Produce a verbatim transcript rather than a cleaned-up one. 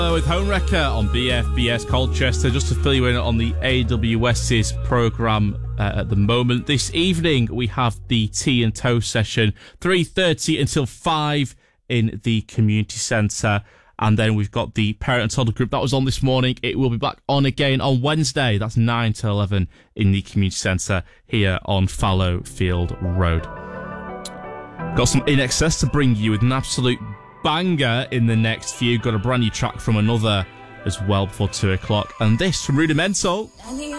With Homewrecker on B F B S Colchester, just to fill you in on the AWS's programme uh, at the moment. This evening we have the Tea and Toast session, three thirty until five in the community centre. And then we've got the Parent and Toddler group that was on this morning. It will be back on again on Wednesday. That's nine to eleven in the community centre here on Fallowfield Road. Got some In Excess to bring you with an absolute banger in the next few. Got a brand new track from Another as well before two o'clock. And this from Rudimental.